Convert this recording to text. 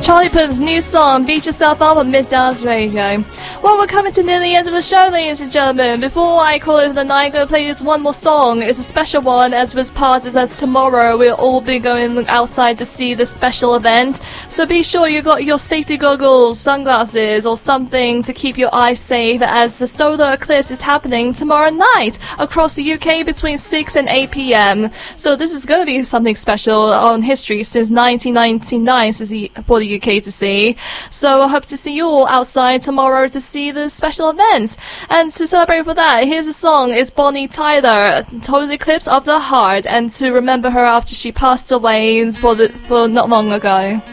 Charlie Puth's new song, Beat Yourself Up on Mid-Dance Radio. Well, we're coming to near the end of the show, ladies and gentlemen. Before I call it for the night, I'm going to play this one more song. It's a special one, as was part as tomorrow we'll all be going outside to see this special event. So be sure you got your safety goggles, sunglasses, or something to keep your eyes safe, as the solar eclipse is happening tomorrow night across the UK between 6 and 8 p.m. So this is going to be something special on history since 1999 for the UK to see. So I hope to see you all outside tomorrow to see the special event. And to celebrate for that, here's a song. It's Bonnie Tyler, Total Eclipse of the Heart, and to remember her after she passed away for not long ago.